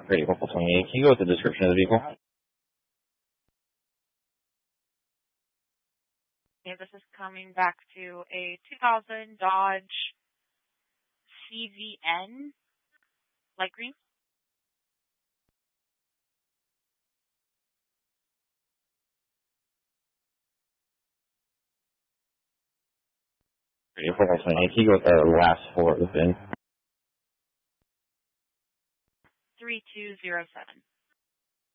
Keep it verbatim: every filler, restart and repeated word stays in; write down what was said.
Great, Local twenty-eight. Can you go with the description of the vehicle? Okay, this is coming back to a two thousand Dodge C V N, light green. Great, Local twenty-eight. Can you go with the last four of the V I N? three two zero seven.